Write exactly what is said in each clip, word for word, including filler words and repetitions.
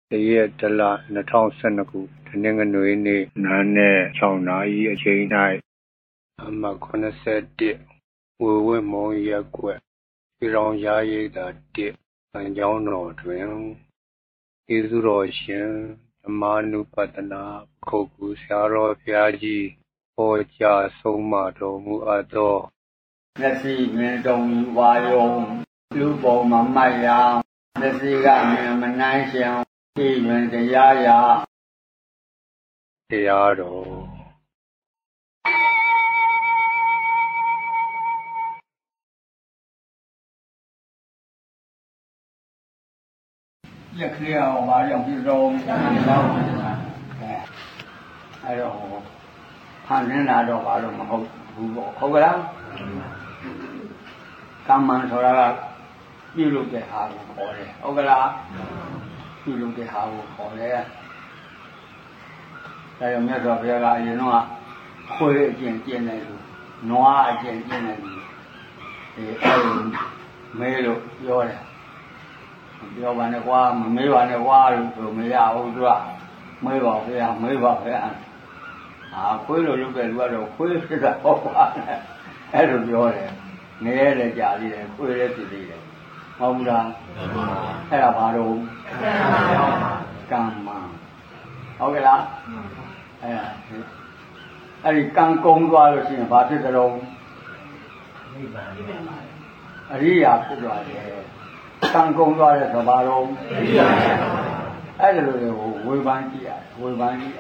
တရက်တလ၂၀၁၂ခုတနင်္ဂနွေနေ့နာနဲ့၆နာရီအချိန်၌အမှတ်၇၁ဝေဝဲမောင်ရက်ကွက်ပြည်တော်ရာရိပ်သာတစ်စံကျောင်းတော်တွင်ကျေးဇူးတော်ရှင်ဓမ္မနုပဒနာခုတ်ကူဆရာတော်ဘုရားကြီးဟောကြားဆုံးမတော်မူအပ်သောမျက်စိမြင်တုံဝါယုံလူပုံမမတ်ရာမျက်စိကမြင်မနိုင်ရှင်ဒီတွင်တရားရာတရားတော်ရခရီးအောင်ပါကြောင့်ပြည်တော်အဲတော့ဖန်နေတာတော့ဘာလို့မဟုတ်ဘူးပေါ့ဟုတ်ကလားကမ္မန်ဆိုတာကပြုလုပ်တဲ့ဟာကိုခေါ်တယ်ဟုတ်ကလားပြုလုပ်တဲ့ဟာကိုခေါ်တယ်ဒါကြောင့်မြတ်စွာဘုရားကအရင်တော့ခွေးအကျင့်ကျင့်တယ်လို့နွားအကျင့်ကျင့်တယ်လို့အဲအဲ့မဲလို့ပြောတယ်ပြောပါနဲ့ကွာမမေးပါနဲ့ကွာလို့ဆိုမရဘူးသူကမေးပါဘုရားမေးပါဘုရားအာခွေးလို့လုပ်တဲ့လူကတော့ခွေးဖြစ်တာဟုတ်ပါနဲ့အဲ့လိုပြောတယ်နေရလေကြာသေးတယ်ခွေးလည်းဖြစ်သေးတယ်ဟုတ်ဘူးလားအဲ့ဒါဘာလို့ကမ္မဟုတ်ကဲ့လားအဲ့ဒါအဲ့ဒီကံကုံသွားလို့ရှိရင်ဘာဖြစ်ကြတော့နိဗ္ဗာန်အရိယာဖြစ်သွားတယ်ကံကုံသွားတဲ့သဘာတော်အရိယာအဲ့ဒါလိုကိုဝေဖန်ကြည့်ရဝေဖန်ကြည့်ရ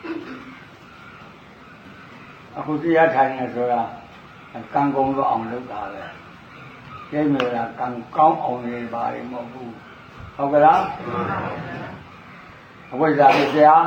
အခုတရားထိုင်နေဆိုတာကံကုံသွားအောင်လုပ်တာပဲကျင်းလို့လားကံကောင်းအောင်နေပါလိမ့်မဟုတ်ဘူးဟုတ်ကလားအဝိဇ္ဇာပြတရား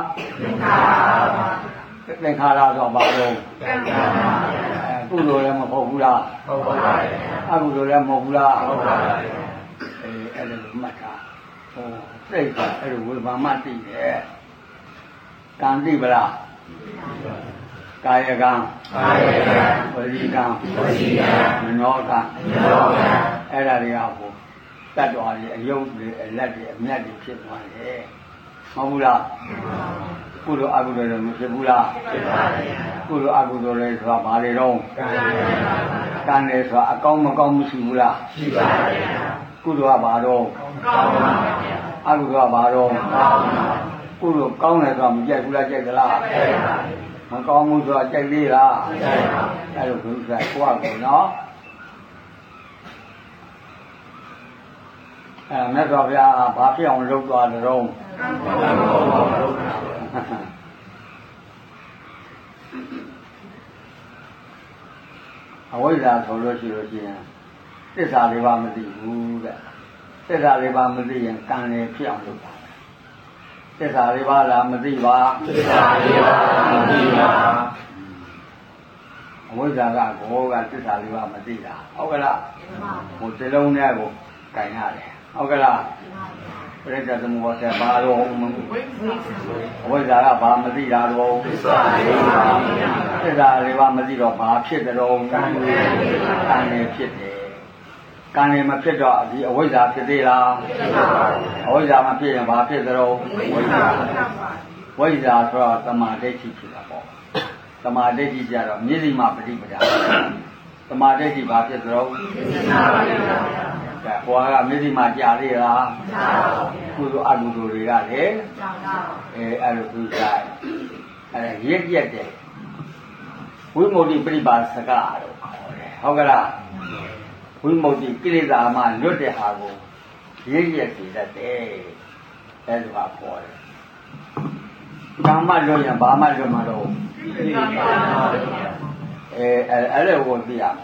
သင်္ခါရဆိုပါတော့ကုသိုလ်လည်းမဟုတ်ဘူးလားဟုတ်ပါဘူးအကုသိုလ်လည်းမဟုတ်ဘူးလားဟုတ်ပါဘူးအဲအဲ့လိုမှတ်တာဟိုစိတ်ကအဲ့လိုဝေဘာမသိတယ်ကံသိပလားကာယကံကာယကံဝစီကံဝစီကံမနောကံမနောကံအဲ့ဒါတွေကဟိုတတ်တော်ကြီးအယုတ်တွေအလက်တွေအမြတ်တွေဖြစ်သွားတယ်ဟုတ်ဘူးလားကုသိုလ်အကုသိုလ်တွေမဖြစ်ဘူးလားဖြစ်ပါဘူးကုသိုလ်အကုသိုလ်တွေဆိုတာဘာတွေတော့ကံကံတွေဆိုတာအကောင်းမကောင်းမရှိဘူးလားရှိပါဘူးကုသိုလ်ကဘာတော့ကောင်းပါဗျာအကုသိုလ်ကဘာတော့ကောင်းပါကုသိုလ်ကောင်းတယ်ဆိုတာမကြိုက်ဘူးလားကြိုက်သလားကြိုက်ပါဘူးမကောင်းမှုဆိုတာကြိုက်သေးလားကြိုက်ပါဘူးအဲ့လိုဘုရားကိုယ့်အကူနော်အဲမြတ်စွာဘုရားဘာဖြစ်အောင်လုပ်သွားတယ်တော့အဝိဇ္ဇာဆိုလို့ရှိလို့ရှိရင်သစ္စာလေးပါမသိဘူးတဲ့သစ္စာလေးပါမသိရင်ကံလည်းဖြစ်အောင်လုပ်တာသစ္စာလေးပါလားမသိပါသစ္စာလေးပါမသိပါအဝိဇ္ဇာကဘောကသစ္စာလေးပါမသိတာဟုတ်ကလားဟိုစလုံးထဲကိုကင်ရတယ်ဟုတ်ကလားပရိစ္ဆေသမုပ္ပါဒ်ဘာတော့အဝိဇ္ဇာကဘာမသိတာတော့သစ္စာလေးပါသစ္စာလေးပါမသိတော့ဘာဖြစ်တယ်တော့ကံကံနဲ့ဖြစ်တယ်ကံနဲ့မဖြစ်တော့ဒီအဝိဇ္ဇာဖြစ်သေးလားဖြစ်ပါဘူးအဝိဇ္ဇာမဖြစ်ရင်ဘာဖြစ်သလဲဝိဇ္ဇာဝိဇ္ဇာဆိုတော့သမာဓိဋ္ဌိဖြစ်တာပေါ့သမာဓိဋ္ဌိကြတော့မျက်စိမှပฏิပဒါသမာဓိဋ္ဌိဘာဖြစ်သလဲဟိုကမျက်စိမှကြာသေးလားကုသိုလ်အကုသိုလ်တွေကလေအဲအဲ့လိုသူစားအဲရစ်ရက်တယ်ဝိမု ക്തി ပရိပါစကတော့ဟုတ်ကလားဝိမု ക്തി ကိလေသာမှလွတ်တဲ့ဟာကိုရည်ရည်တည်တတ်တယ်အဲဒါကခေါ်တယ်ကာမလွတ်ရင်ဘာမှလွတ်မှာတော့အဲအဲ့ဒါကိုသိရမယ်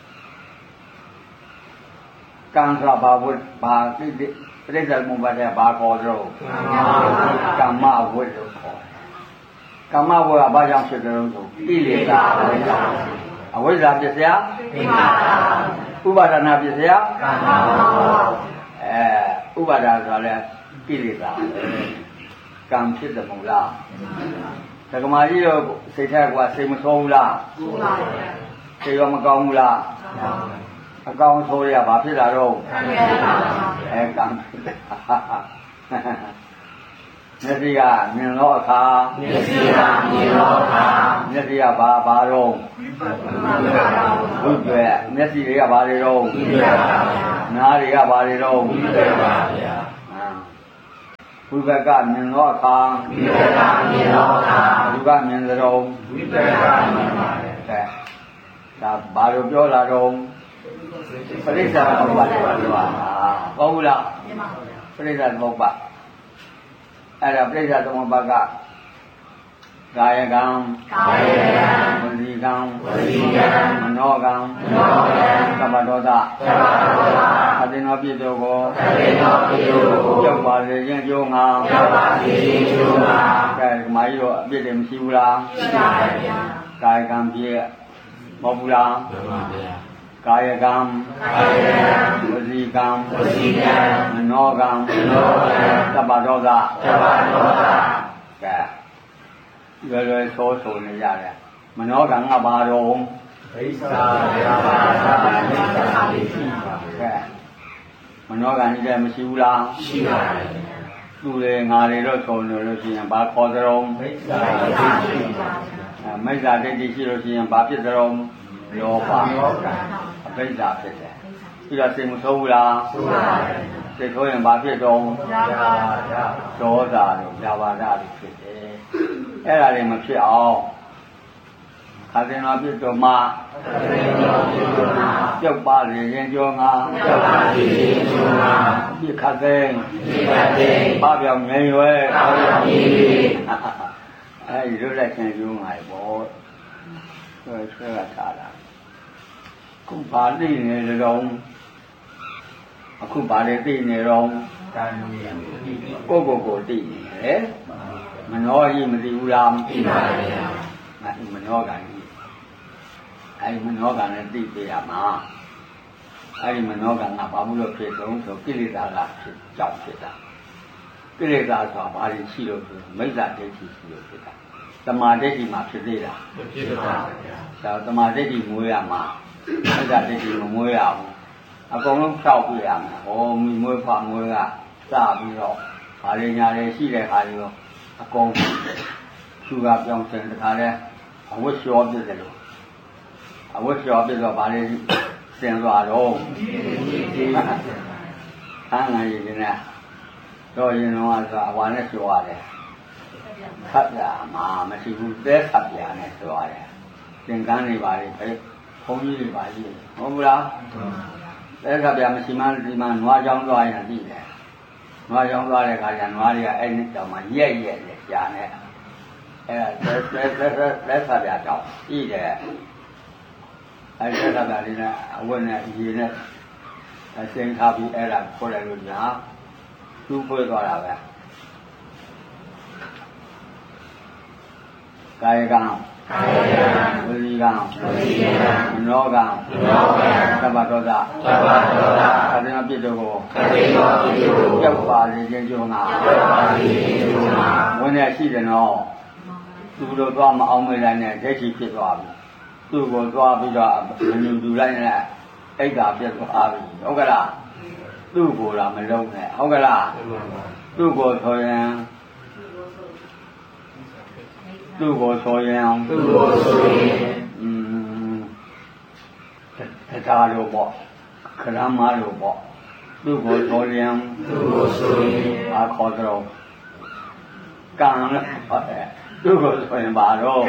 ကံဆိုတာဘာဝတ်ဘာသိတဲ့ပြိဿသမုပ္ပါဒ်ဘာခေါ်တော့ကာမဝတ်လို့ခေါ်တယ်ကာမဝတ်ကဘာကြောင့်ဖြစ်တယ်လို့ဆိုကိလေသာအဝိဇ္ဇာပစ္စယဥပါဒနာပစ္စယအဲဥပါဒဆိုလဲကိလေသာကံဖြစ်တယ်မဟုတ်လားဒကမာကြီးရောစိတ်ထက်ကစိတ်မဆိုးဘူးလားဆိုးပါဗျာစိတ်ရောမကောင်းဘူးလားအကောင်းဆိုးရဘာဖြစ်တာတော့အဲကံဖြစ်တာမျက်စိကမြင်သောအခါမျက်စိကမြင်သောအခါမျက်စိကဘာဘာတော့ဝိပ္ပယမျက်စိတွေကဘာတွေတော့ဝိပ္ပယပါဗျာနားတွေကဘာတွေတော့ဝိပ္ပယပါဗျာဝိပ္ပကမြင်သောအခါဝိပ္ပကမြင်သောအခါဝိပ္ပမြင်သောဝိပ္ပကမြင်ပါတယ်ကဲဒါဘာလို့ပြောလာတော့ပရိစ္ဆာသမုပ္ပါဒ်ပြောတာဟုတ်ဘူးလားပရိစ္ဆာသမုပ္ပါဒ်အဲ့ဒါပရိစ္ဆာသမုပ္ပါဒ်ကကာယကံကာယကံဝစီကံဝစီကံမနောကံမနောကံသဗ္ဗဒောသသဗ္ဗဒောသအသင်္နောပြည့်တို့ကိုအသင်္နောပြည့်တို့ကိုကြောက်ပါစေခြင်းကျိုးငါကြောက်ပါစေခြင်းကျိုးငါကဲမာကြီးတို့အပြစ်တွေမရှိဘူးလားရှိပါပါဗျာကာယကံပြည့်မဟုတ်ဘူးလားမှန်ပါဗျာကာယကံကာယကံဝစီကံဝစီကံမနောကံမနောကံသဗ္ဗဒောသသဗ္ဗဒောသကဲလွယ်လွယ်ဆိုးဆိုနေရတယ်မနောကံကဘာတော့ဘိစ္ဆာယာပါသာဘိစ္ဆာလေးရှိပါကဲမနောကံကြီးလည်းမရှိဘူးလားရှိပါတယ်သူတွေငါတွေတော့ဆိုနေလို့ရှိရင်ဘာခေါ်ကြတော့ဘိစ္ဆာလေးရှိပါအဲမိစ္ဆာဒိဋ္ဌိရှိလို့ရှိရင်ဘာဖြစ်ကြတော့လောဘအဘိဓါဖြစ်တယ်ပြီးတော့စိတ်မဆိုးဘူးလားဆိုးပါတယ်စိတ်ဆိုးရင်ဘာဖြစ်တော့ရာဘာဒဒေါသတို့ရာဘာဒတို့ဖြစ်တယ်အဲ့ဒါတွေမဖြစ်အောင်ခါသင်္နာပြစ်တော်မှာကြောက်ပါလေရင်ကြောငါကြောက်ပါလေရင်ကြောငါပြစ်ခတ်သိပြစ်ခတ်သိဘာပြောင်းငယ်ရွယ်ဘာပြောင်းကြီးအဲဒီလွတ်လပ်ခြင်းကျိုးငါပေါ့ဆွဲဆွဲကထားတာခုဘာသိနေတော့အခုဘာတွေသိနေတော့ကိုကိုကိုသိနေတယ်မနောကြီးမသိဘူးလားမသိပါဘူးဗျာမနောကံကြီးအဲဒီမနောကံနဲ့သိပြရမှာအဲဒီမနောကံကဘာလို့လို့ဖြစ်ဆုံးဆိုကိလေသာကဖြစ်ကြောက်ဖြစ်တာကိလေသာဆိုတာဘာတွေရှိလို့ဆိုမိစ္ဆာဒိဋ္ဌိရှိလို့ဖြစ်တာသမာဓိဋ္ဌိမှာဖြစ်သေးတာဖြစ်ပါဗျာဒါသမာဓိဋ္ဌိမွေးရမှာမိစ္ဆာဒိဋ္ဌိမမွေးရဘူးအကုန်လုံးဖြောက်ပြရမှာဟောမိမွေးဖမွေးကစပြီးတော့ဘာတွေညာတွေရှိတဲ့ခါတွေတော့အကုန်သူကပြောင်းစင်တခါလဲအဝတ်လျှော်ပြစ်တယ်လို့အဝတ်လျှော်ပြစ်တော့ဘာတွေစင်သွားတော့ခန်းငယ်ရည်နဲ့တော့ရင်တော့ဆိုအဝါနဲ့လျှော်ရတယ်ခတ်ရမှာမရှိဘူးသဲခတ်ပြနဲ့လျှော်ရတယ်သင်္ကန်းတွေပါလေဘုန်းကြီးတွေပါလေဟုတ်ဘူးလားသဲခတ်ပြမရှိမှဒီမှာနွားချောင်းသွားရင်သိတယ်နွားချောင်းသွားတဲ့ခါကျနွားတွေကအဲ့ဒီတောင်မှရက်ရက်နဲ့ရှာနေအဲ့ဒါလက်လက်လက်လက်ဆက်ပြတောင်းဤတယ်အဲ့ဆက်တာလေးနဲ့အဝတ်နဲ့ရေနဲ့အစင်ထားပြီးအဲ့ဒါခေါ်တယ်လို့ညာသူ့ဖွေးသွားတာပဲကာယကံကာယကံဝစီကံဝစီကံမနောကံမနောကံသဗ္ဗဒောသသဗ္ဗဒောသအသင်အပြစ်တို့ကိုအသင်အပြစ်တို့ကိုကြောက်ပါလေခြင်းကျိုးငါကြောက်ပါလေခြင်းကျိုးငါဝင်ရရှိတယ်နော်သူတို့သွားမအောင်မလိုက်နဲ့ဒိဋ္ဌိဖြစ်သွားပြီသူ့ကိုသွားပြီးတော့မညူတူလိုက်နဲ့အိတ်သာပြတ်သွားပြီဟုတ်ကလားသူ့ကိုလာမလုံးနဲ့ဟုတ်ကလားသူ့ကိုဆိုရင်သူ့ကိုဆိုရင်သူ့ကိုဆိုရင်อืมတရားလို့ပေါ့ခရမ်းမလို့ပေါ့သူ့ကိုဆိုရင်သူ့ကိုဆိုရင်အာခေါ်တော့ကံလို့ဟုတ်တယ်သူ့ကိုဆိုရင်ဘာတော့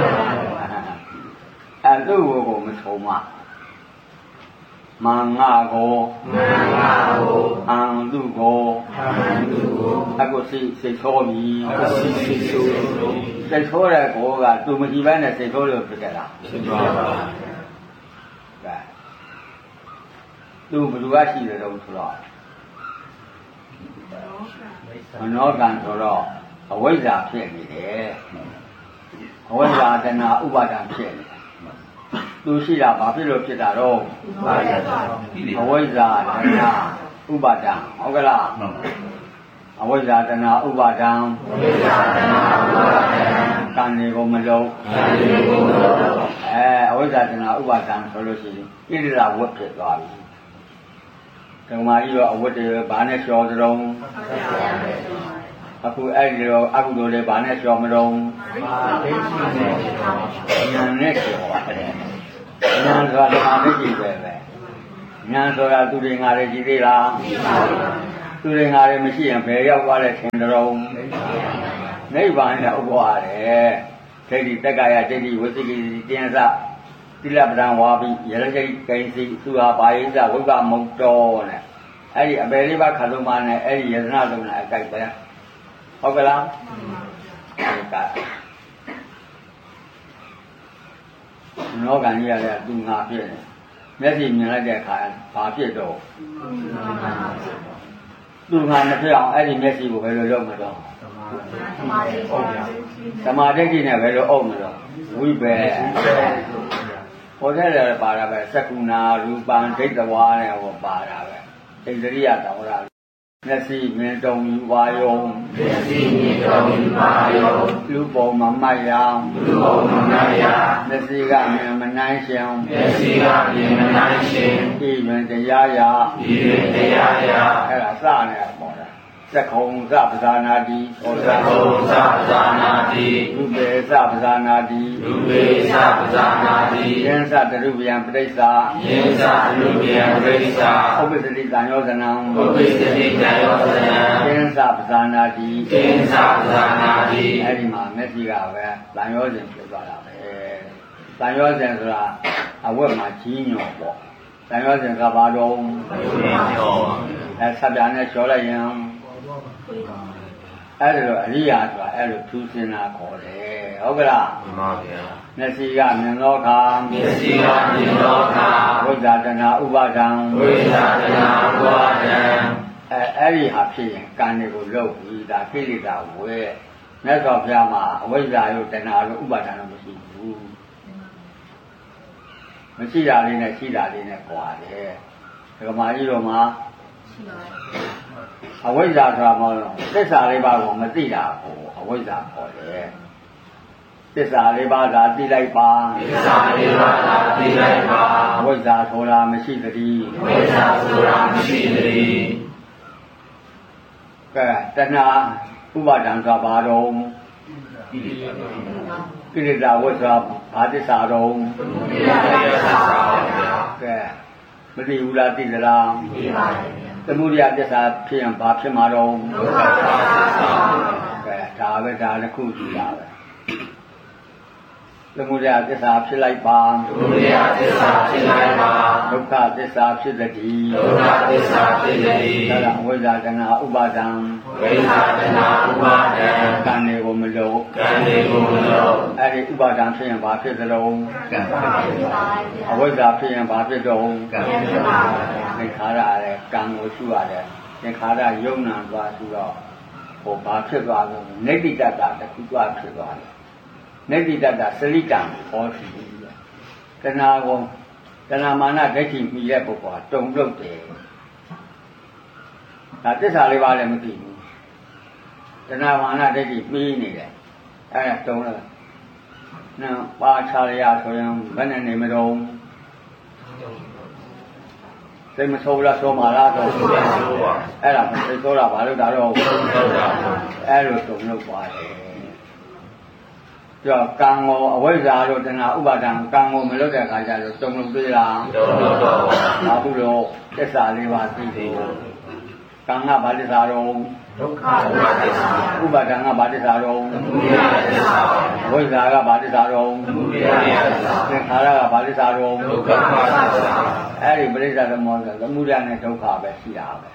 အဲသူ့ကိုကိုမဆုံးမမင်္ဂကိုမင်္ဂကိုအံသူကိုအံသူကိုအခုစိတ်စိတ်ဆိုးပြီအခုစိတ်စိတ်ဆိုးစိတ်ဆိုးတဲ့ကိုကသူမရှိဘဲနဲ့စိတ်ဆိုးလို့ဖြစ်ကြတာဖြစ်ပါပါကဲသူဘယ်သူကရှိတယ်တော့ဆိုတော့မနောကံဆိုတော့အဝိဇ္ဇာဖြစ်နေတယ်အဝိဇ္ဇာတဏှာဥပါဒံဖြစ်နေတယ်သူရှိတာဘာဖြစ်လို့ဖြစ်တာတော့အဝိဇ္ဇာတဏှာဥပါဒံဟုတ်ကလားအဝိဇ္ဇာတဏှာဥပါဒံအဝိဇ္ဇာတဏှာဥပါဒံကံနေကိုမလုံးကံနေကိုမလုံးအဲအဝိဇ္ဇာတဏှာဥပါဒံဆိုလို့ရှိရင်ဣတိရဝတ်ဖြစ်သွားပြီဓမ္မကြီးတော့အဝတ်တွေဘာနဲ့လျှော်ကြုံအခုအဲ့ဒီတော့အကုသိုလ်တွေဘာနဲ့ကျော်မလို့မာဒိဋ္ဌိနဲ့ဉာဏ်နဲ့ကျော်ပါတယ်ဉာဏ်ဆိုတာဓမ္မဒိဋ္ဌိပဲပဲဉာဏ်ဆိုတာသူတွေငါတွေကြည့်သေးလားသူတွေငါတွေမရှိရင်ဘယ်ရောက်သွားလဲထင်တော်နိဗ္ဗာန်နဲ့ဥပ္ပဝါတယ်ဒိဋ္ဌိတက္ကရာဒိဋ္ဌိဝိသိကိတင်းစသီလပဒံဝါပိယရတိကိဉ္စီသူဟာဘာယိသဝိပမုတ်တော်နဲ့အဲ့ဒီအပေလေးပါခါလုံးမနဲ့အဲ့ဒီယရဏလုံးနဲ့အကြိုက်ပဲဟုတ်ကလားဟုတ်ကဲ့နောကံကြီးရတဲ့သူငါဖြစ်နေမျက်စိမြင်လိုက်တဲ့အခါဘာဖြစ်တော့သူငါမဖြစ်အောင်အဲ့ဒီမျက်စိကိုဘယ်လိုလုပ်မလို့သမာဓိသမာဓိနဲ့ဘယ်လိုအုပ်မလို့ဝိပေဟောတဲ့လည်းပါတာပဲသက္ကုဏရူပံဒိဋ္ဌဝါနဲ့ဟောပါတာပဲဣန္ဒြိယတောရမျက်စိမြင်တုံယူပါယုံမျက်စိမြင်တုံယူပါယုံလူပုံမမတ်ရအောင်လူပုံမမတ်ရမျက်စိကမြင်မနိုင်ရှင်မျက်စိကမြင်မနိုင်ရှင်ဤတွင်တရားရာဤတွင်တရားရာအဲ့ဒါစနေပေါ်တာသက္ခုံသပဇာနာတိဩသက္ခုံသပဇာနာတိရူပေသပဇာနာတိရူပေသပဇာနာတိယင်းသတရုပယံပဋိစ္ဆာယင်းသတရုပယံပဋိစ္ဆာဥပ္ပစ္စတိတံယောဇနံဥပ္ပစ္စတိတံယောဇနံယင်းသပဇာနာတိယင်းသပဇာနာတိအဲ့ဒီမှာမျက်စိကပဲတံယောဇဉ်ဖြစ်သွားတာပဲတံယောဇဉ်ဆိုတာအဝတ်မှာကြီးညော်ပေါ့တံယောဇဉ်ကဘာတော့အဲဆက်ပြားနဲ့လျှော်လိုက်ရင်အဲ့ဒါတော့အရိယာဆိုတာအဲ့လိုထူးဆန်းတာခေါ်တယ်ဟုတ်ကလားမှန်ပါဗျာမျက်စိကမြင်သောအခါမျက်စိကမြင်သောအခါဝိဇ္ဇာတဏဥပါဒံဝိဇ္ဇာတဏဥပါဒံအဲအဲ့ဒီဟာဖြစ်ရင်ကံတွေကိုလုပ်ပြီးဒါကိလေသာဝဲမြတ်စွာဘုရားမှာအဝိဇ္ဇာရောတဏရောဥပါဒံတော့မရှိဘူးမရှိတာလေးနဲ့ရှိတာလေးနဲ့ကွာတယ်ဒကမာကြီးတော်မှာရှိပါအဝိဇ္ဇာဆိုတာမဟုတ်ဘူးသစ္စာလေးပါးကိုမသိတာကိုအဝိဇ္ဇာခေါ်တယ်သစ္စာလေးပါးသာသိလိုက်ပါသစ္စာလေးပါးသာသိလိုက်ပါအဝိဇ္ဇာဆိုတာမရှိသတည်းအဝိဇ္ဇာဆိုတာမရှိသတည်းကဲတဏှာဥပါဒံဆိုတာဘာတော့ကိလေသာဝိဇ္ဇာဘာသစ္စာတော့ကိလေသာသစ္စာပါဗျာကဲမသိဘူးလားသိသလားသိပါတယ်သမုဒယသစ္စာဖြစ်ရင်ဘာဖြစ်မှာတော့ဒုက္ခသစ္စာကဲဒါပဲဒါတစ်ခုကြည့်တာပဲသမုဒယသစ္စာဖြစ်လိုက်ပါသမုဒယသစ္စာဖြစ်လိုက်ပါဒုက္ခသစ္စာဖြစ်သည်ဒုက္ခသစ္စာဖြစ်သည်ဒါကဝိဇ္ဇာတဏဥပါဒံဝိဇ္ဇာတဏဥပါဒံကံတွေကိုမလို့ကံတွေကိုမလို့အဲ့ဒီဥပါဒံဖြစ်ရင်ဘာဖြစ်သလုံးကံဖြစ်ပါအဝိဇ္ဇာဖြစ်ရင်ဘာဖြစ်တော့ကံဖြစ်ပါသင်္ခါရရဲ့ကံကိုရှုရတယ်သင်္ခါရယုံနာသွားရှုတော့ဟိုဘာဖြစ်သွားလို့နိတ္တိတ္တတခုသွားဖြစ်သွားတယ်နိတ္တိတ္တစရိတံဟောရှိတယ်တဏှာကိုတဏှာမာနဒိဋ္ဌိမိတဲ့ပုဂ္ဂိုလ်ကတုံ့လုပ်တယ်ဒါသစ္စာလေးပါးလည်းမသိဘူးတဏှာမာနဒိဋ္ဌိပြီးနေတယ်အဲဒါတုံ့လို့နော်ပါချရရဆိုရင်ဘယ်နဲ့နေမတော့စိတ်မဆိုးလားဆိုမှလားတော့ဆိုပါအဲ့ဒါမစိတ်ဆိုးတာဘာလို့ဒါတော့အဲ့လိုတုံ့လုပ်ပါတယ်ကြောကံကိုအဝိဇ္ဇာတို့တဏှာဥပါဒံကံကိုမလွတ်တဲ့အခါကျတော့တုံလုံးတွေ့လားတုံလုံးတော့ဘာဘူးလို့သစ္စာလေးပါးသိတယ်ကံကဘာသစ္စာတော့ဒုက္ခသစ္စာဥပါဒံကဘာသစ္စာတော့သမုဒယသစ္စာအဝိဇ္ဇာကဘာသစ္စာတော့သမုဒယသစ္စာသင်္ခါရကဘာသစ္စာတော့ဒုက္ခသစ္စာအဲ့ဒီပရိစ္ဆေသမုဒ္ဒရာသမုဒယနဲ့ဒုက္ခပဲရှိတာပဲ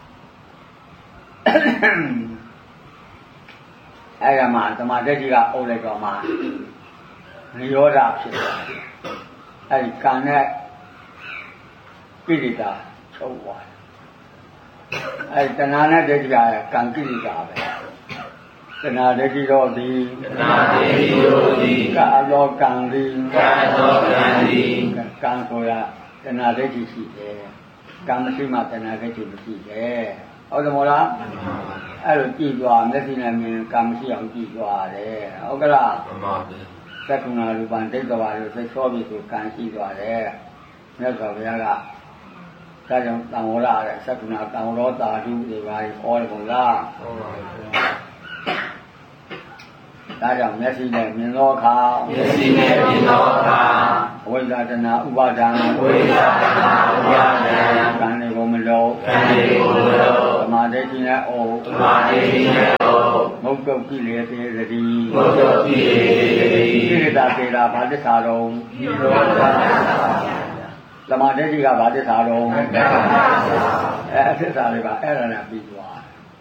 အဲ့ဒါမှသမာဓိကြီးကအုပ်လိုက်တော့မှနိရောဓဖြစ်သွားတယ်အဲ့ဒီကံနဲ့ကိလေသာချုပ်သွားတယ်အဲ့တဏှာနဲ့ဒိဋ္ဌိကကံကိလေသာပဲတဏှာဒိဋ္ဌိတော့ဒီတဏှာဒိဋ္ဌိတို့ဒီကာလောကံဒီကာလောကံဒီကံဆိုတာတဏှာဒိဋ္ဌိရှိတယ်ကံမရှိမှတဏှာဒိဋ္ဌိမရှိတယ်ဟုတ်တယ်မို့လားအဲ့လိုကြည့်သွားမျက်စိနဲ့မြင်ကံမရှိအောင်ကြည့်သွားတယ်ဟုတ်ကလားမှန်ပါဗျာသက္ကုဏရူပံဒိဋ္ဌဝါလို့သိချောပြီဆိုကံရှိသွားတယ်မြတ်စွာဘုရားကဒါကြောင့်တံဝရတဲ့သက္ကုဏတံဝရောတာဓုတွေပါဟောတယ်မို့လားဟုတ်ပါဗျာဒါကြောင့်မျက်စိနဲ့မြင်သောအခါမျက်စိနဲ့မြင်သောအခါဝိဇ္ဇာတဏဥပါဒံဝိဇ္ဇာတဏဥပါဒံကံလေးကိုမလုံးကံလေးကိုမလုံးသမာဓိဉာဏ်ဩသမာဓိဉာဏ်ဩမုတ်တုတ်ကိလေသေသတိမုတ်တုတ်ကိလေသေကိလေသာသေတာဘာသစ္စာတော့နိရောဓသစ္စာသမာဓိကဘာသစ္စာတော့အဲသစ္စာလေးပါအဲ့ဒါနဲ့ပြီးသွား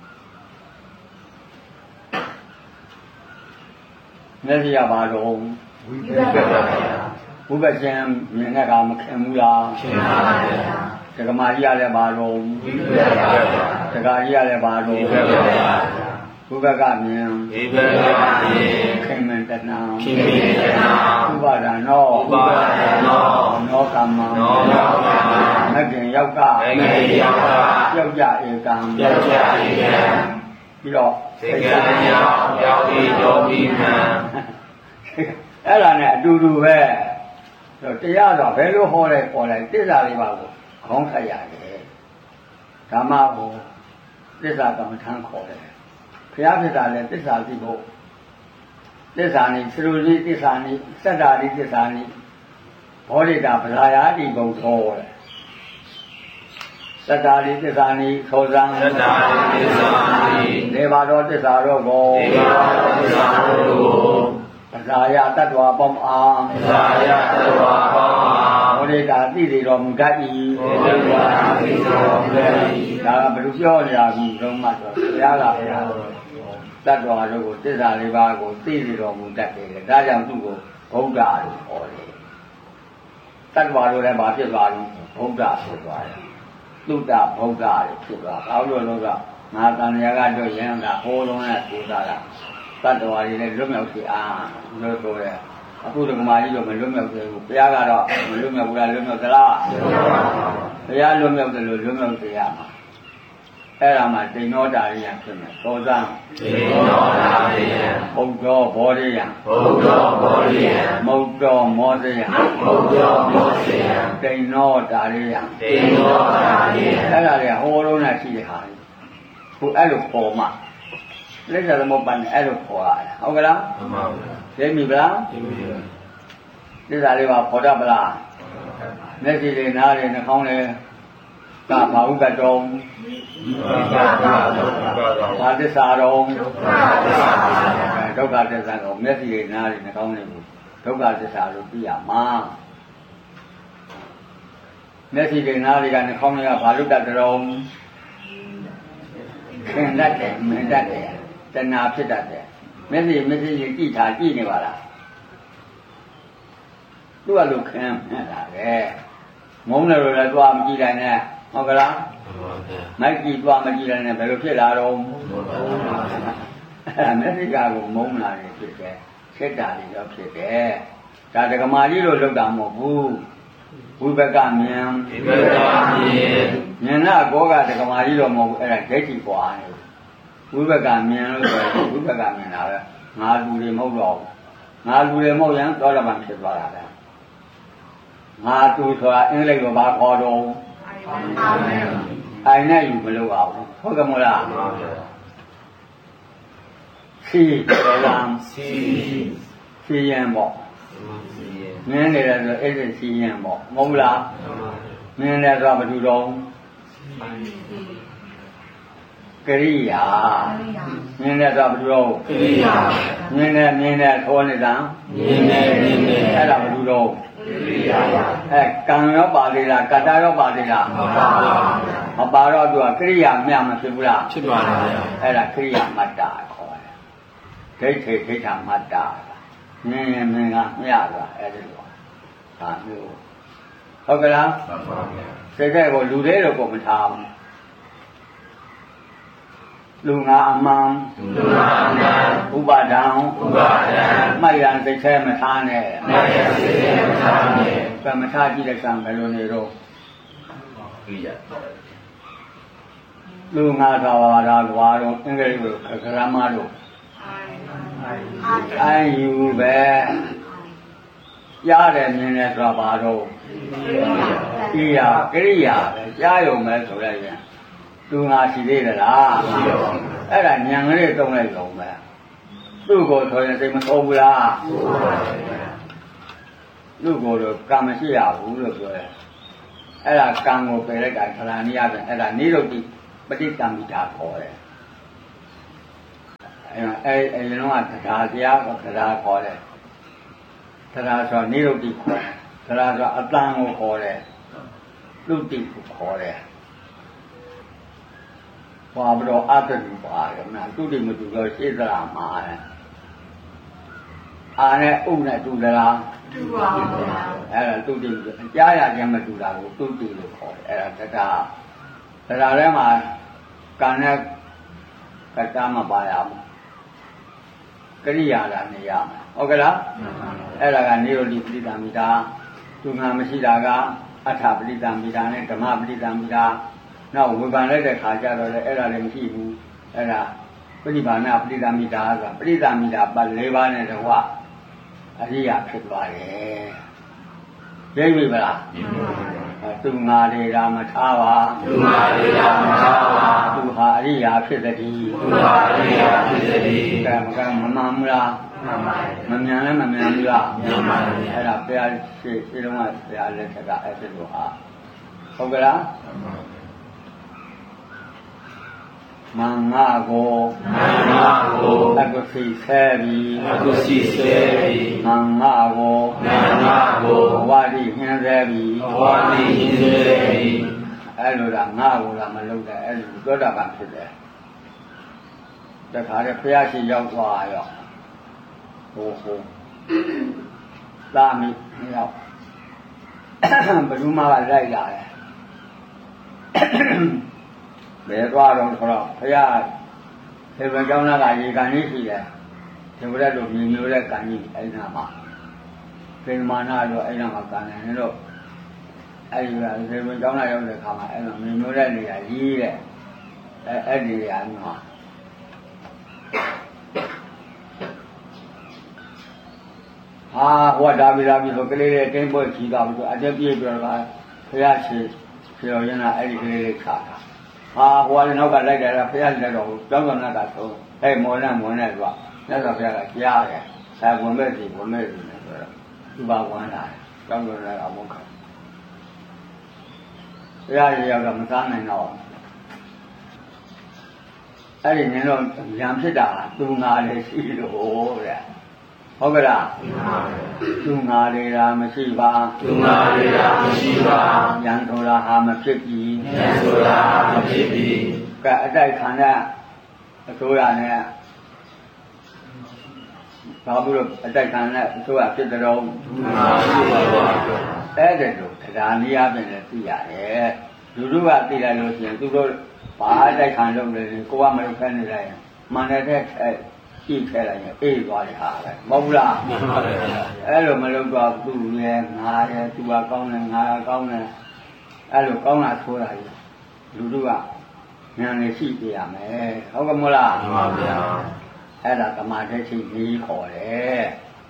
မျက်စိကဘာတော့ဝိပဿနာဘုဘချင်းမြင်တဲ့ကမခင်ဘူးလားခင်ပါပါဗျာဒကမာကြီးကလည်းဘာတော့ဝိပဿနာဒကာကြီးကလည်းဘာတော့ဝိပဿနာဘုဘကမြင်ဝိပဿနာမြင်ခင်မင်တနာခင်မင်တနာဥပါဒနောဥပါဒနောနောကမ္မနောကမ္မမဂ္ဂင်ယောက်ကမဂ္ဂင်ယောက်ကယောက်ကြဧကံယောက်ကြဧကံပြီးတော့စေကံယောက်ယောက်ဤယောဂီမံအဲ့ဒါနဲ့အတူတူပဲတရားတော့ဘယ်လိုဟောလဲပေါ်လိုက်သစ္စာလေးပါကိုခေါင်းခတ်ရတယ်ဓမ္မကိုသစ္စာကမ္မထမ်းခေါ်တယ်ဘုရားဖြစ်တာလည်းသစ္စာသိဖို့သစ္စာနိသရုတိသစ္စာနိစတ္တာတိသစ္စာနိဘောဓိတာဗလာယာတိဘုံသောတဲ့စတ္တာတိသစ္စာနိသောဇံစတ္တာတိသစ္စာနိနေပါတော်သစ္စာတော်ကိုနေပါတော်သစ္စာတော်ကိုပဇာယတတ္တဝါပေါင်းအားပဇာယတတ္တဝါပေါင်းအားဘောဓိတာသိသိတော်မူတတ်၏ဘောဓိတာသိတော်မူတတ်၏ဒါကဘယ်လိုပြောကြရဘူးလုံးမဆိုဘုရားကဘုရားတတ္တဝါတို့ကိုသစ္စာလေးပါးကိုသိသိတော်မူတတ်တယ်ဒါကြောင့်သူ့ကိုဗုဒ္ဓလို့ခေါ်တယ်တတ္တဝါတို့လည်းဘာဖြစ်သွားလို့ဗုဒ္ဓဖြစ်သွားတယ်သုတ္တဗုဒ္ဓလို့ဖြစ်သွားဘာလို့လဲဆိုတော့ငါတန်ရာကတော့ရဟန္တာဟောလုံးနဲ့ပူတာလားတတ္တဝါတွေလည်းလွတ်မြောက်စေအားလို့ဆိုရဲအခုဒကမာကြီးတော့မလွတ်မြောက်သေးဘူးဘုရားကတော့မလွတ်မြောက်ဘူးလားလွတ်မြောက်သလားဘုရားလွတ်မြောက်တယ်လို့လွတ်မြောက်စေရမှာအဲ့ဒါမှတိဏ္ဍာတာရိယဖြစ်မယ်သောဇံတိဏ္ဍာတာရိယဘုဒ္ဓဘောဓိယံဘုဒ္ဓဘောဓိယံမုဒ္ဒောမောဇယံမုဒ္ဒောမောဇယံတိဏ္ဍာတာရိယံတိဏ္ဍာတာရိယအဲ့ဒါတွေကဟောလုံးနဲ့ရှိတဲ့ဟာကိုအဲ့လိုပေါ်မှလက်ကြသမုပ္ပါဒ်အဲ့လိုခေါ်ရတယ်ဟုတ်ကလားမှန်ပါဗျာသိပြီဗလားသိပြီဗျာသစ္စာလေးပါခေါ်တတ်ဗလားမျက်စိလေးနားလေးနှာခေါင်းလေးကဘာဟုကတုံးဘာသစ္စာတော်ဒုက္ခသစ္စာတော်မျက်စိလေးနားလေးနှာခေါင်းလေးကိုဒုက္ခသစ္စာလို့သိရမှာမျက်စိလေးနားလေးကနှာခေါင်းလေးကဘာလို့တတ်တော်ခင်တတ်တယ်မင်းတတ်တယ်တဏှာဖြစ်တတ်တယ်မျက်စိမျက်စိကြည့်ထားကြည့်နေပါလားသူ့အလိုခံမှန်းတာပဲငုံတယ်လို့လည်းသွားမကြည့်နိုင်နဲ့ဟုတ်ကလားမိုက်ကြည့်သွားမကြည့်နိုင်နဲ့ဘယ်လိုဖြစ်လာတော့အဲမျက်စိကကိုမုံလာတယ်ဖြစ်တယ်ဖြစ်တာတွေတော့ဖြစ်တယ်ဒါဒကမာကြီးလို့လောက်တာမဟုတ်ဘူးဝိပကမြင်ဝိပကမြင်မြင်နာကောကဒကမာကြီးတော့မဟုတ်ဘူးအဲ့ဒါဒိဋ္ဌိပွားနေဝိပကမြင်လို့ဆိုရင်ဝိပကမြင်တာပဲငါလူတွေမဟုတ်တော့ဘူးငါလူတွေမဟုတ်ရင်သောတာပန်ဖြစ်သွားတာပဲငါသူဆိုတာအင်္ဂလိပ်လိုဘာခေါ်တော့အိုင်နဲ့ယူမလို့ပါဘူးဟုတ်ကဲ့မို့လားစီလမ်းစီစီရင်ပေါ့မင်းနေတယ်ဆိုအဲ့ဒီစီရင်ပေါ့မဟုတ်လားမင်းလည်းဆိုဘယ်သူတော့ကရိယာမြင်တဲ့ဆိုဘယ်လိုကရိယာမြင်တဲ့မြင်တဲ့ခေါ်နေတာမြင်တဲ့မြင်တဲ့အဲ့ဒါဘယ်လိုတော့ကရိယာအဲကံရောပါသေးလားကတ္တရောပါသေးလားမပါပါမပါတော့သူကကရိယာမြမဖြစ်ဘူးလားဖြစ်ပါလားအဲ့ဒါကရိယာမတ္တာခေါ်တယ်ဒိဋ္ဌိဒိဋ္ဌမတ္တာမြင်ရင်မြင်ကမြရတာအဲ့ဒီလိုဒါမျိုးဟုတ်ကလားမှန်ပါဗျာစိတ်ကကိုလူသေးတော့ကိုမထားဘူးလူငါအမှန်လူငါအမှန်ဥပါဒံဥပါဒံမိုက်ရန်စိတ်แท้မထားနဲ့မိုက်ရန်စိတ်แท้မထားနဲ့ကမ္မထားကြည့်တဲ့ကံဘယ်လိုနေတော့ကြည့်ရလူငါသာဝါဒကွာတော့အင်္ဂလိပ်လိုခရမတို့အိုင်ယူပဲရတယ်မြင်တယ်ဆိုတာဘာတော့ဣယာကရိယာပဲကြားရုံပဲဆိုလိုက်ရင်သူငါရှိသေးသလားရှိပါဘူးအဲ့ဒါညံကလေးတုံးလိုက်လုံးပဲသူ့ကိုဆိုရင်စိတ်မဆိုးဘူးလားသူ့ကိုတော့ကံမရှိရဘူးလို့ပြောတယ်အဲ့ဒါကံကိုပယ်လိုက်တာခန္ဓာနည်းအပြင်အဲ့ဒါနိရုဒ္ဓိပဋိသမိတာခေါ်တယ်အဲ့အဲ့အဲ့ဒီတော့တရားတရားကိုတရားခေါ်တယ်တရားဆိုနိရုဒ္ဓိခေါ်တယ်တရားဆိုအတန်ကိုခေါ်တယ်သုတိကိုခေါ်တယ်ဘာဘလို့အတ္တလူပါတယ်မလားသုတိမတူတော့ရှင်းသလားမှာတယ်အာနဲ့ဥနဲ့တူသလားတူပါဘူးအဲ့ဒါသုတိအကြားရခြင်းမတူတာကိုသုတိလို့ခေါ်တယ်အဲ့ဒါတရားတရားထဲမှာကံနဲ့ကတ္တမပါရဘူးကရိယာလာနေရမယ်ဟုတ်ကဲ့လားအဲ့ဒါကနိရောဓိပဋိသမိတာသူငါမရှိတာကအဋ္ဌပဋိသမိတာနဲ့ဓမ္မပဋိသမိတာနောက်ဝေဖန်လိုက်တဲ့ခါကျတော့လေအဲ့ဒါလည်းမရှိဘူးအဲ့ဒါပฏิဘာနာပဋိသမိတာဆိုတာပဋိသမိတာပတ်၄ပါးနဲ့တကွအရိယာဖြစ်သွားတယ်ရိပ်ပြီမလားသူငါတွေကမထားပါသူငါတွေကမထားပါသူဟာအရိယာဖြစ်သည်သူဟာအရိယာဖြစ်သည်ကံကံမမှန်ဘူးလားမှန်ပါမမြန်လည်းမမြန်ဘူးလားမှန်ပါအဲ့ဒါဘုရားရှိရှိလုံးကဘုရားလက်ထက်ကအဲ့ဒီလိုဟာဟုတ်ကဲ့လားမင်္ဂကိုမင်္ဂကိုအကုသိဆဲပြီးအကုသိဆဲပြီးမင်္ဂကိုမင်္ဂကိုဝါဒီဟင်းဆဲပြီးဝါဒီဟင်းဆဲပြီးအဲ့လိုလားငါကိုလားမလုပ်တဲ့အဲ့လိုသောတာပန်ဖြစ်တယ်တခါတည်းဘုရားရှိရောက်သွားရောဟိုဟိုသာမီရောက်ဘယ်သူမှလိုက်လာတယ်ဘယ်သွားတော့ဆိုတော့ဘုရားသေဘကျောင်းသားကရေကန်ကြီးရှိတယ်ဒီဘက်တို့မြေမျိုးတဲ့ကန်ကြီးအဲ့နာမှာသေမာနာတို့အဲ့နာမှာကန်တယ်လို့အဲ့ဒီကသေဘကျောင်းသားရောက်တဲ့ခါမှာအဲ့လိုမြေမျိုးတဲ့နေရာကြီးတဲ့အဲ့အဲ့ဒီနေရာမှာဟာဟောဒါပြီးဒါပြီးဆိုကလေးလေးတင်းပွဲကြီးသွားပြီးတော့အတက်ပြေးပြီးတော့ဘုရားရှိဖြေတော်ရင်ကအဲ့ဒီကလေးလေးခါတာဟာဟိုကလည်းနောက်ကလိုက်တယ်ဘုရားလက်တော်ကိုကျောင်းတော်ကသုံးအဲ့မော်နဲ့မော်နဲ့ကွာမြတ်စွာဘုရားကကြားတယ်အဲဝင်မဲ့စီဝင်မဲ့စီနဲ့ဆိုတော့သူပါဝင်လာတယ်ကျောင်းတော်ကဘုန်းခါဘုရားရေရောက်တော့မစားနိုင်တော့အဲ့ဒီနင်းတော့ရံဖြစ်တာသူငါလည်းရှိလို့တဲ့ဟုတ်ကဲ့လားသူငါတွေကမရှိပါသူငါတွေကမရှိပါဉာဏ်ဆိုတာဟာမဖြစ်ပြီဉာဏ်ဆိုတာမဖြစ်ပြီကဲအတိုက်ခံတဲ့အစိုးရနဲ့ဘာလို့အတိုက်ခံတဲ့အစိုးရဖြစ်တဲ့တော့သူငါရှိပါပါအဲ့ဒါလို့တရားနည်းအပြင်လည်းသိရတယ်လူတို့ကသိလိုက်လို့ရှိရင်သူတို့ဘာအတိုက်ခံလုပ်နေလဲကိုကမလုပ်ခိုင်းနေလိုက်မှန်တဲ့ကြည့်ခဲ့လိုက်ရင်အေးသွားတယ်ဟာပဲမဟုတ်ဘူးလားမှန်ပါဗျာအဲ့လိုမလုပ်တော့သူ့ရဲ့ငါရဲ့သူကကောင်းတယ်ငါကကောင်းတယ်အဲ့လိုကောင်းတာဆိုးတာကြီးလူတို့ကဉာဏ်နဲ့ရှိပြရမယ်ဟုတ်ကဲ့မလားမှန်ပါဗျာအဲ့ဒါသမာဓိရှိကြီးခေါ်တယ်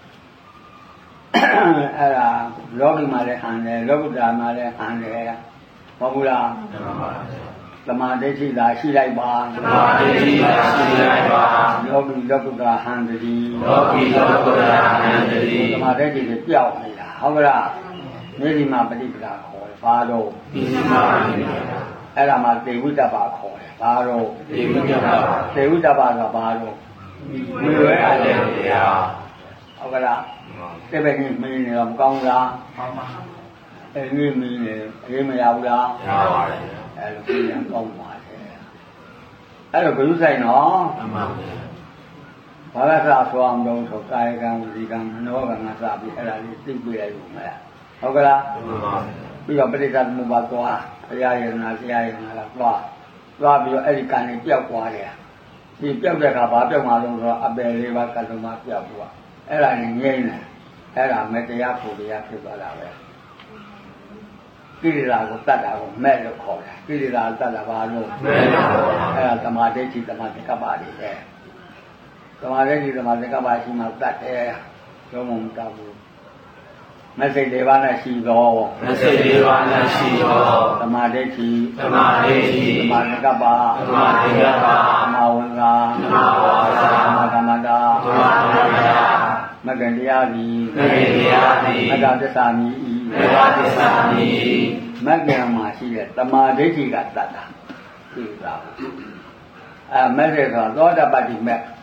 အဲ့ဒါလောကီမှာလည်းဟန်တယ်လောကုတ္တရာမှာလည်းဟန်တယ်ဟုတ်ဘူးလားမှန်ပါဗျာသမာဓိရှိတာရှိလိုက်ပါသမာဓိရှိတာရှိလိုက်ပါလောကီလောကုတ္တရာဟန်တတိလောကီလောကုတ္တရာဟန်တတိသမာဓိရှိတွေပြောက်နေတာဟုတ်ကလားမြေဒီမှာပฏิပဒါခေါ်တယ်ဘာတော့ဒီမှာပฏิပဒါအဲ့ဒါမှသေဝိတ္တပါခေါ်တယ်ဘာတော့သေဝိတ္တပါသေဝိတ္တပါကဘာတော့ဝိဝဲအတဲ့တရားဟုတ်ကလားတဲ့ပဲကြီးမင်းနေတော့မကောင်းလားမှန်ပါအဲ့ဒီမင်းနေအေးမရဘူးလားရပါတယ်အဲ့လိုပြန်ကောင်းပါတယ်အဲ့လိုဘုရားဆိုင်နော်မှန်ပါဘာသာစာဆိုအောင်တော့ဆိုကာယကံဝစီကံမနောကံငါစပြီးအဲ့ဒါလေးသိပြရယူမယ်ဟုတ်ကလားမှန်ပါပြီးတော့ပဋိသတ်မှုပါသွားဘုရားယနာဆရာယနာလာသွားသွားပြီးတော့အဲ့ဒီကံတွေပျောက်သွားတယ်ဒီပျောက်တဲ့အခါဘာပျောက်မှလို့ဆိုတော့အပယ်လေးပါးကလုံးမပျောက်ဘူးအဲ့ဒါနဲ့ငြိမ့်တယ်အဲ့ဒါမဲ့တရားဖို့တရားဖြစ်သွားတာပဲကိလေသာကိုတတ်တာကိုမဲ့လို့ခေါ်တယ်ကိလေသာတတ်တာဘာလို့မဲ့ပါဘူးအဲ့ဒါသမာဓိရှိသမာဓိကပ္ပတွေပဲသမာဓိရှိသမာဓိကပ္ပရှိမှတတ်တယ်လုံးဝမတတ်ဘူးမစိတ်လေးပါးနဲ့ရှိသောမစိတ်လေးပါးနဲ့ရှိသောသမာဓိရှိသမာဓိရှိသမာဓိကပ္ပသမာဓိကပ္ပသမာဝန္တာသမာဝါစာသမာကမ္မတာသမာမဂ္ဂင်တရားသည်မဂ္ဂင်တရားသည်မဂ္ဂသစ္စာမြည်၏မဂ္ဂသစ္စာမြည်၏မဂ္ဂင်မှာရှိတဲ့တမာဒိဋ္ဌိကတတ်တာဒီကအဲမဲ့တဲ့ဆိုသောတာပတ္တိမဲ့